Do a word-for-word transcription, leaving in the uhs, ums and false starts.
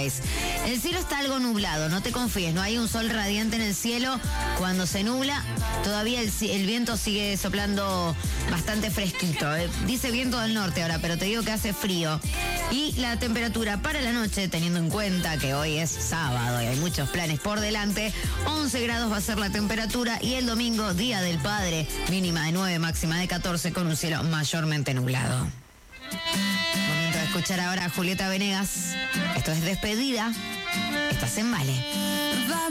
país. El cielo está algo nublado, no te confíes, no hay un sol radiante en el cielo. Cuando se nubla, todavía el, el viento sigue soplando bastante fresquito. Eh. Dice viento del norte ahora, pero te digo que hace frío. Y la temperatura para la noche, teniendo en cuenta que hoy es sábado y hay muchos planes por delante, once grados va a ser la temperatura y el domingo, Día del Padre, mínima de nueve, máxima de catorce, con un cielo mayormente nublado. Momento de escuchar ahora a Julieta Venegas. Esto es Despedida. Estás en Vale.